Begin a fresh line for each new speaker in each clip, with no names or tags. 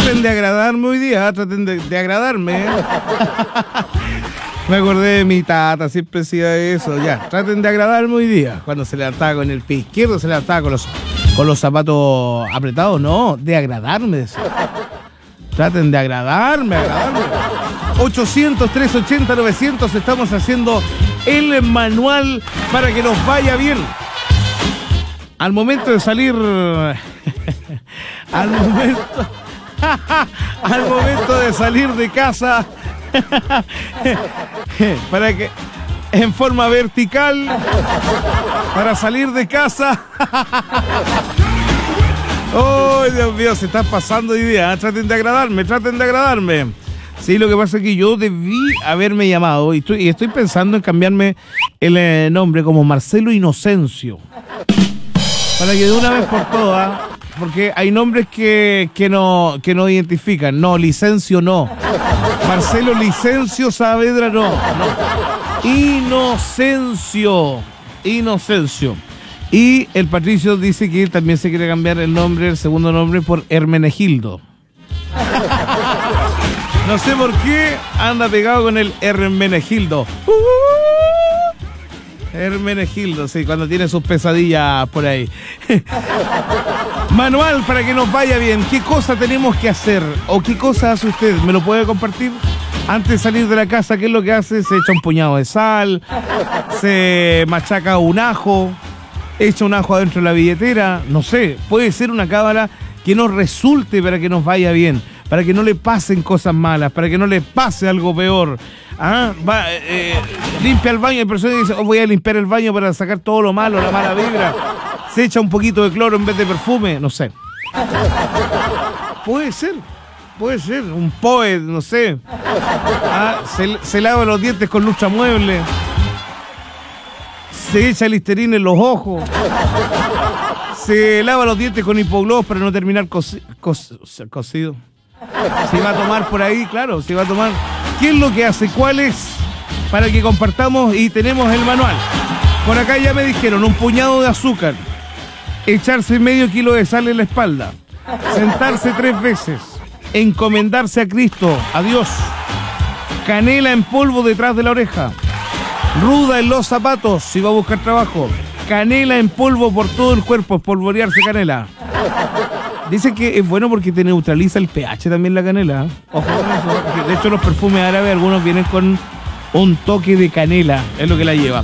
Traten de agradarme hoy día, traten de agradarme. Me acordé de mi tata, siempre decía eso. Ya, traten de agradarme hoy día. Cuando se levantaba con el pie izquierdo, se levantaba con los zapatos apretados. No, de agradarme, decía. Traten de agradarme. 800-380-900, estamos haciendo el manual para que nos vaya bien. Al momento de salir... al momento de salir de casa... para que... en forma vertical... para salir de casa... ¡Oh, Dios mío! Se está pasando de idea. Traten de agradarme. Sí, lo que pasa es que yo debí haberme llamado y estoy pensando en cambiarme el nombre como Marcelo Inocencio. Para que de una vez por todas, porque hay nombres que no identifican. No, Licencio no. Marcelo Licencio Saavedra no. Inocencio. Y el Patricio dice que también se quiere cambiar el segundo nombre por Hermenegildo. No sé por qué anda pegado con el Hermenegildo. Hermenegildo, sí, cuando tiene sus pesadillas por ahí. Manual para que nos vaya bien. ¿Qué cosa tenemos que hacer? ¿O qué cosa hace usted? ¿Me lo puede compartir? Antes de salir de la casa, ¿qué es lo que hace? Se echa un puñado de sal, se machaca un ajo, echa un ajo adentro de la billetera, no sé, puede ser una cábala que nos resulte para que nos vaya bien, para que no le pasen cosas malas, para que no le pase algo peor. Limpia el baño, hay personas que dicen, voy a limpiar el baño para sacar todo lo malo, la mala vibra. Se echa un poquito de cloro en vez de perfume, no sé. Puede ser, un Poet, no sé. Se lava los dientes con luchamueble. Se echa Listerine en los ojos. Se lava los dientes con hipogloss para no terminar cocido. Si va a tomar por ahí, claro, si va a tomar. ¿Qué es lo que hace? ¿Cuál es? Para que compartamos y tenemos el manual. Por acá ya me dijeron, un puñado de azúcar, echarse medio kilo de sal en la espalda, sentarse 3 veces, encomendarse a Cristo, a Dios, canela en polvo detrás de la oreja, ruda en los zapatos si va a buscar trabajo, canela en polvo por todo el cuerpo, espolvorearse canela. Dicen que es bueno porque te neutraliza el pH también la canela. Ojo con eso. De hecho, los perfumes árabes, algunos vienen con un toque de canela. Es lo que la lleva.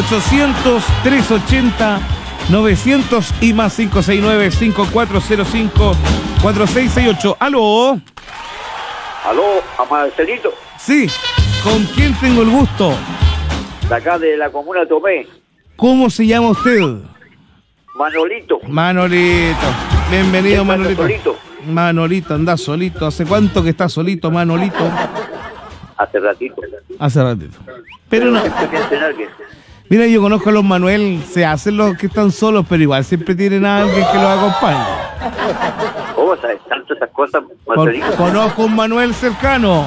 800-380-900 y más 569-5405-4668. ¿Aló?
¿Aló? ¿A Marcelito?
Sí. ¿Con quién tengo el gusto?
De acá de la comuna Tomé.
¿Cómo se llama usted?
Manolito.
Bienvenido, Manolito.
Solito?
Manolito, anda solito. ¿Hace cuánto que está solito, Manolito?
Hace ratito.
Pero no. Mira, yo conozco a los Manuel, se hacen los que están solos, pero igual siempre tienen a alguien que los acompañe.
¿Cómo sabes tanto esas cosas, Marcelito?
Conozco un Manuel cercano.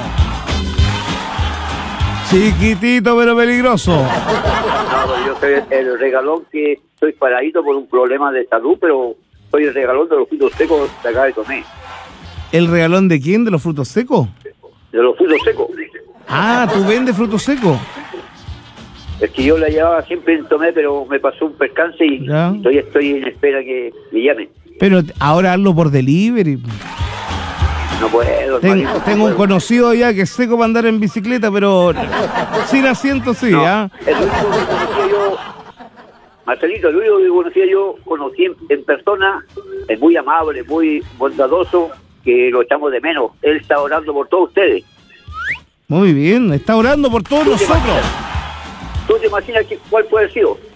Chiquitito, pero peligroso.
No, yo soy el regalón que estoy paradito por un problema de salud, pero soy el regalón de los frutos secos de acá de Tomé.
¿El regalón de quién? ¿De los frutos secos?
De los frutos secos.
Ah, ¿tú vendes frutos secos?
Es que yo la llevaba siempre en Tomé, pero me pasó un percance y estoy en espera que me llamen.
Pero ahora hazlo por delivery.
No puedo.
Tengo un conocido ya que es seco para andar en bicicleta, pero sin asiento sí, ¿ah?
El único que conocía yo, Marcelito, el único que conocí en persona, es muy amable, muy bondadoso, que lo echamos de menos. Él está orando por todos ustedes.
Muy bien, está orando por todos nosotros.
¿Tú te imaginas cuál puede haber sido?